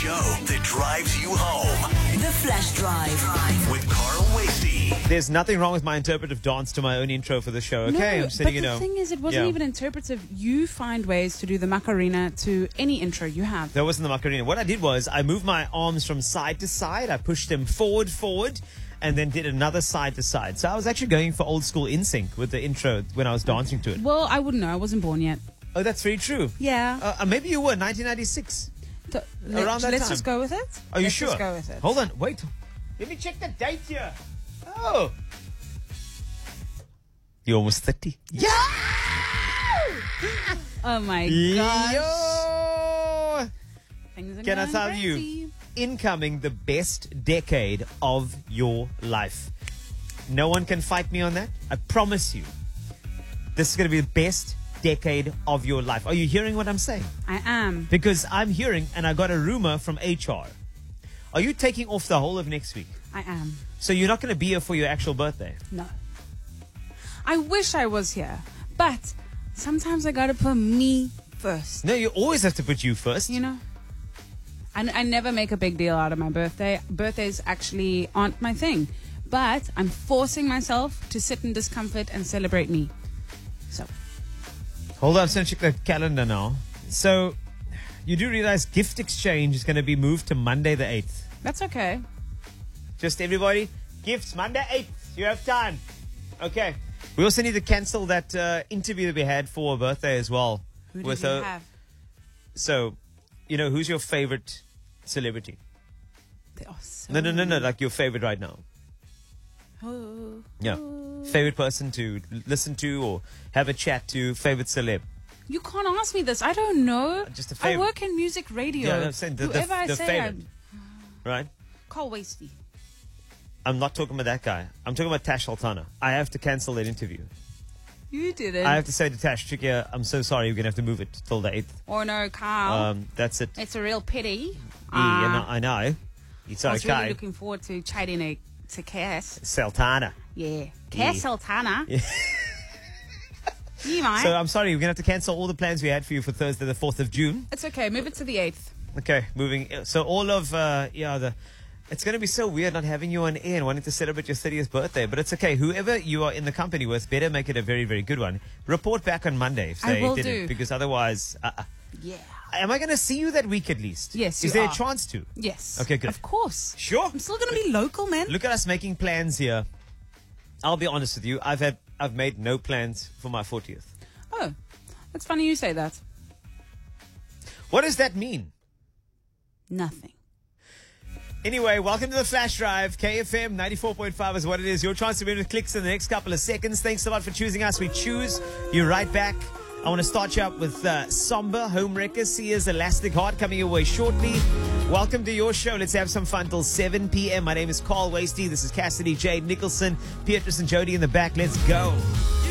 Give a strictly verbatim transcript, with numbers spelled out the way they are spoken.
show that drives you home. The Flash Drive. With Carl Wasey. There's nothing wrong with my interpretive dance to my own intro for the show, okay? No, I'm sitting, but you the know. thing is, it wasn't yeah. even interpretive. You find ways to do the Macarena to any intro you have. That wasn't the Macarena. What I did was I moved my arms from side to side. I pushed them forward, forward, and then did another side to side. So I was actually going for old school in sync with the intro when I was dancing to it. Well, I wouldn't know. I wasn't born yet. Oh, that's very true. Yeah. Uh, uh, maybe you were, nineteen ninety-six. So, let, around that let's time. just go with it. Are you let's sure? Just go with it. Hold on, wait. Let me check the date here. Oh. You're almost thirty. Yeah! Oh my gosh. Yo! Things are Can I going tell crazy. you, incoming the best decade of your life. No one can fight me on that. I promise you. This is going to be the best decade of your life. Are you hearing what I'm saying? I am. Because I'm hearing, and I got a rumor from H R. Are you taking off the whole of next week? I am. So you're not going to be here for your actual birthday? No. I wish I was here, but sometimes I gotta put me first. No, you always have to put you first. You know? I, I never make a big deal out of my birthday. Birthdays actually aren't my thing. But I'm forcing myself to sit in discomfort and celebrate me. So. Hold on, I'm going to check the calendar now. So, you do realize gift exchange is going to be moved to Monday the eighth. That's okay. Just everybody, gifts Monday eighth. You have time. Okay. We also need to cancel that uh, interview that we had for a birthday as well. Who did with you a- have? So, you know, who's your favorite celebrity? They are so No, no, no, no, like your favorite right now. Oh. Yeah. Favorite person to listen to or have a chat to, favorite celeb. You can't ask me this. I don't know. Just a I favorite. work in music radio. Yeah, no, I'm saying the- the- Whoever I the say, favorite. I'm Right? Carl Wasey. I'm not talking about that guy. I'm talking about Tash Sultana. I have to cancel that interview. You didn't. I have to say to Tash, Chikia, I'm so sorry. We're going to have to move it till the eighth. Or no, Carl. Um, that's it. It's a real pity. Yeah, Uh, I know. It's I was okay. really looking forward to chatting to, to Cass. Sultana. Yeah. Cass Yeah. Sultana. You might. So I'm sorry. We're going to have to cancel all the plans we had for you for Thursday, the fourth of June. It's okay. Move it to the eighth. Okay, moving. So all of, uh, yeah, the. It's going to be so weird not having you on air and wanting to celebrate your thirtieth birthday. But it's okay. Whoever you are in the company with, better make it a very, very good one. Report back on Monday if I they will didn't. do. Because otherwise, uh, uh, Yeah. am I going to see you that week at least? Yes, Is you there are. a chance to? Yes. Okay, good. Of course. Sure. I'm still going to be local, man. Look at us making plans here. I'll be honest with you. I've had, I've made no plans for my fortieth. Oh, that's funny you say that. What does that mean? Nothing. Anyway, welcome to the Flash Drive. K F M ninety-four point five is what it is. Your chance to win with clicks in the next couple of seconds. Thanks a lot for choosing us. We choose you right back. I want to start you up with uh, Somber Homewrecker. Sia's Elastic Heart coming your way shortly. Welcome to your show. Let's have some fun till seven p.m. My name is Carl Wasey. This is Cassidy J. Nicholson, Beatrice and Jody in the back. Let's go.